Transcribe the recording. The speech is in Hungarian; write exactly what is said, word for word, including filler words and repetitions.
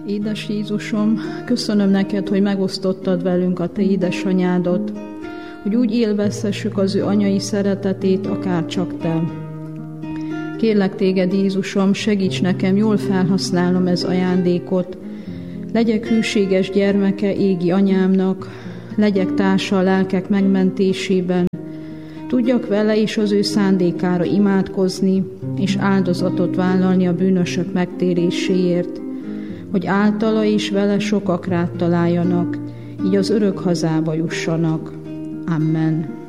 Édes Jézusom, köszönöm neked, hogy megosztottad velünk a te édesanyádat, hogy úgy élvezhessük az ő anyai szeretetét, akár csak te. Kérlek téged, Jézusom, segíts nekem jól felhasználnom ez ajándékot. Legyek hűséges gyermeke égi anyámnak, legyek társa a lelkek megmentésében, tudjak vele és az ő szándékára imádkozni, és áldozatot vállalni a bűnösök megtéréséért, hogy általa és vele sokak rád találjanak, így az örök hazába jussanak. Amen.